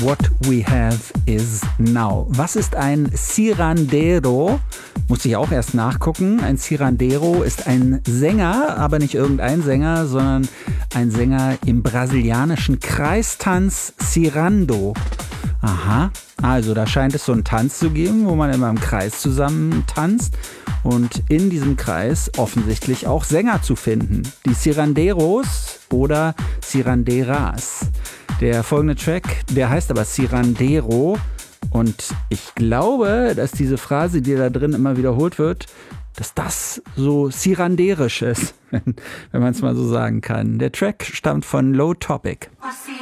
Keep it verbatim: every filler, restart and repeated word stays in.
What we have is now. Was ist ein Cirandero? Musste ich auch erst nachgucken. Ein Cirandero ist ein Sänger, aber nicht irgendein Sänger, sondern ein Sänger im brasilianischen Kreistanz Cirando. Aha, also da scheint es so einen Tanz zu geben, wo man immer im Kreis zusammen tanzt und in diesem Kreis offensichtlich auch Sänger zu finden. Die Ciranderos oder Ciranderas. Der folgende Track, der heißt aber Cirandero und ich glaube, dass diese Phrase, die da drin immer wiederholt wird, dass das so ciranderisch ist, wenn, wenn man es mal so sagen kann. Der Track stammt von Low Topic.